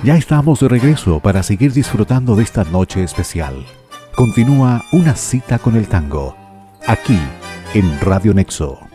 Ya estamos de regreso para seguir disfrutando de esta noche especial. Continúa Una cita con el tango, aquí en Radio Nexo.